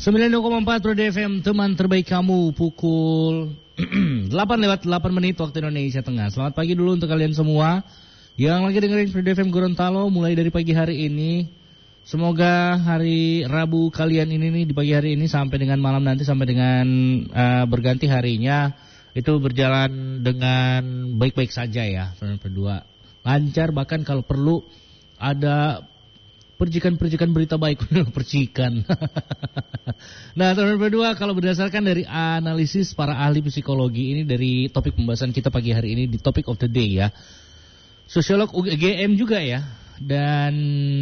92,4 Roda FM, teman terbaik kamu, pukul 8:08 waktu Indonesia Tengah. Selamat pagi dulu untuk kalian semua yang lagi dengerin Roda FM Gorontalo mulai dari pagi hari ini. Semoga hari Rabu kalian ini nih, di pagi hari ini sampai dengan malam nanti, sampai dengan berganti harinya, itu berjalan dengan baik-baik saja ya, teman berdua. Lancar, bahkan kalau perlu ada percikan-percikan berita baik, percikan. Nah, teman berdua, kalau berdasarkan dari analisis para ahli psikologi ini dari topik pembahasan kita pagi hari ini di Topic of the Day ya, sosiolog UGM juga ya, dan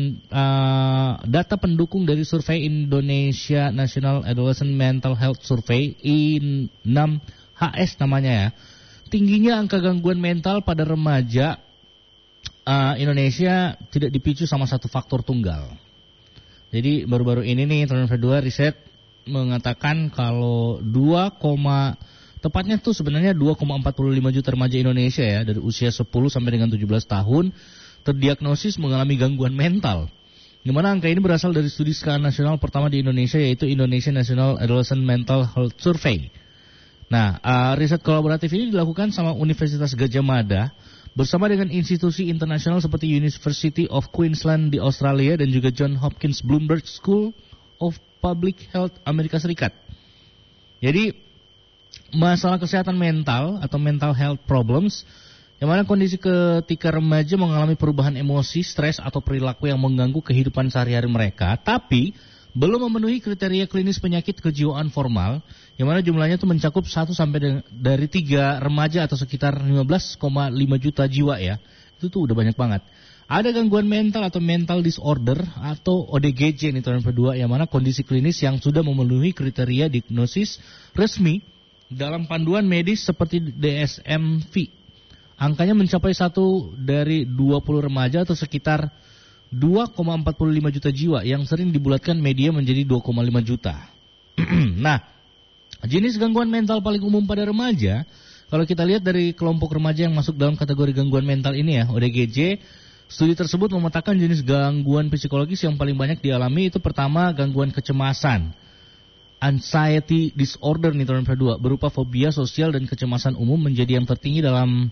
data pendukung dari survei Indonesia National Adolescent Mental Health Survey I6HS namanya ya, tingginya angka gangguan mental pada remaja Indonesia tidak dipicu sama satu faktor tunggal. Jadi baru-baru ini nih teman-teman berdua, riset mengatakan kalau tepatnya tuh sebenarnya 2,45 juta remaja Indonesia ya, dari usia 10 sampai dengan 17 tahun terdiagnosis mengalami gangguan mental. Di mana angka ini berasal dari studi skala nasional pertama di Indonesia, yaitu Indonesia National Adolescent Mental Health Survey. Nah, riset kolaboratif ini dilakukan sama Universitas Gadjah Mada bersama dengan institusi internasional seperti University of Queensland di Australia dan juga Johns Hopkins Bloomberg School of Public Health Amerika Serikat. Jadi masalah kesehatan mental atau mental health problems, yang mana kondisi ketika remaja mengalami perubahan emosi, stres atau perilaku yang mengganggu kehidupan sehari-hari mereka, tapi belum memenuhi kriteria klinis penyakit kejiwaan formal, yang mana jumlahnya itu mencakup 1 sampai dari 3 remaja atau sekitar 15,5 juta jiwa ya. Itu tuh udah banyak banget. Ada gangguan mental atau mental disorder atau ODGJ nih teman berdua, yang mana kondisi klinis yang sudah memenuhi kriteria diagnosis resmi dalam panduan medis seperti DSM-V. Angkanya mencapai 1 dari 20 remaja atau sekitar 2,45 juta jiwa, yang sering dibulatkan media menjadi 2,5 juta. Nah, jenis gangguan mental paling umum pada remaja, kalau kita lihat dari kelompok remaja yang masuk dalam kategori gangguan mental ini ya, ODGJ, studi tersebut memetakan jenis gangguan psikologis yang paling banyak dialami. Itu pertama, gangguan kecemasan, anxiety disorder nih teman berdua, berupa fobia sosial dan kecemasan umum menjadi yang tertinggi dalam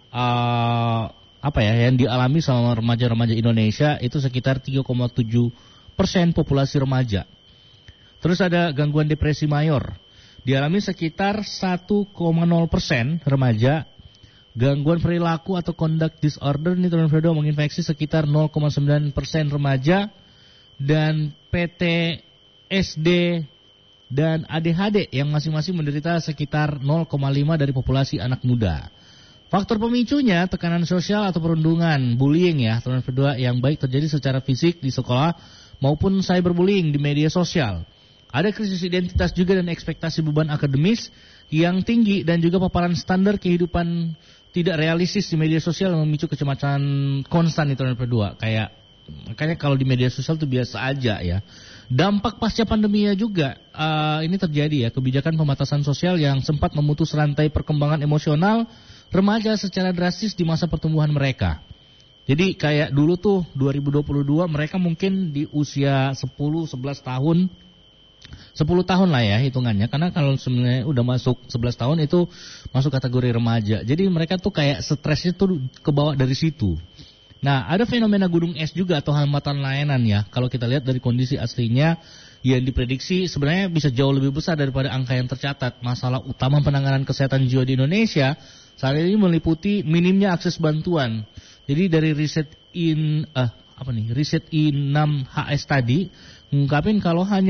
yang dialami sama remaja-remaja Indonesia, itu sekitar 3,7% populasi remaja. Terus ada gangguan depresi mayor, dialami sekitar 1,0% remaja. Gangguan perilaku atau conduct disorder ini teman berdua menginfeksi sekitar 0,9% remaja, dan PTSD dan ADHD yang masing-masing menderita sekitar 0,5 dari populasi anak muda. Faktor pemicunya tekanan sosial atau perundungan, bullying ya teman berdua, yang baik terjadi secara fisik di sekolah maupun cyberbullying di media sosial. Ada krisis identitas juga dan ekspektasi beban akademis yang tinggi, dan juga paparan standar kehidupan tidak realistis di media sosial yang memicu kecemasan konstan itu teman berdua. Makanya kalau di media sosial itu biasa aja ya. Dampak pasca pandemi juga ini terjadi ya, kebijakan pembatasan sosial yang sempat memutus rantai perkembangan emosional remaja secara drastis di masa pertumbuhan mereka. Jadi kayak dulu tuh 2022 mereka mungkin di usia 10-11 tahun, 10 tahun lah ya hitungannya, karena kalau sebenarnya udah masuk 11 tahun itu masuk kategori remaja. Jadi mereka tuh kayak stresnya tuh kebawa dari situ. Nah, ada fenomena gunung es juga atau hambatan layanan ya. Kalau kita lihat dari kondisi aslinya yang diprediksi sebenarnya bisa jauh lebih besar daripada angka yang tercatat. Masalah utama penanganan kesehatan jiwa di Indonesia saat ini meliputi minimnya akses bantuan. Jadi dari riset I6HS tadi mengungkapkan kalau hanya